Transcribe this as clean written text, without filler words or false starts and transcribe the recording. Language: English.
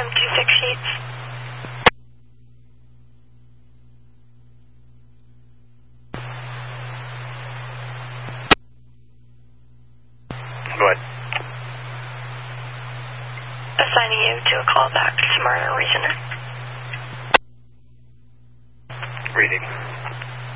26 sheets. Go ahead. Assigning you to a call back to Smyrna Regional. Reading.